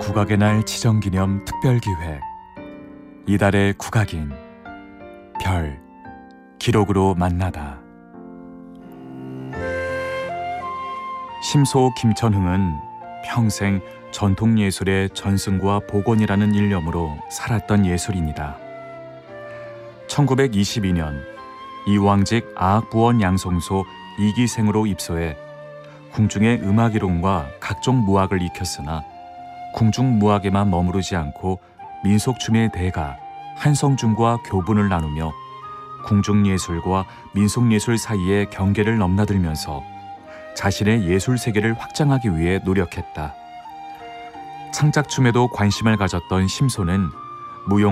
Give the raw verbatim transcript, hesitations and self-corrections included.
국악의 날 지정기념 특별기획 이달의 국악인 별 기록으로 만나다. 심소 김천흥은 평생 전통예술의 전승과 복원이라는 일념으로 살았던 예술인이다. 천구백이십이 년 이왕직 아학부원 양성소 이기생으로 입소해 궁중의 음악이론과 각종 무학을 익혔으나 궁중무학에만 머무르지 않고 민속춤의 대가 한성중과 교분을 나누며 궁중예술과 민속예술 사이의 경계를 넘나들면서 자신의 예술 세계를 확장하기 위해 노력했다. 창작춤에도 관심을 가졌던 심소는 무용